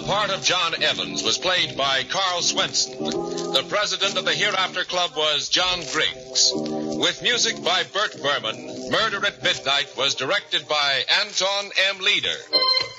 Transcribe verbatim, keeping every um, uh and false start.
The part of John Evans was played by Carl Swenson. The president of the Hereafter Club was John Griggs. With music by Bert Berman, Murder at Midnight was directed by Anton M. Leader.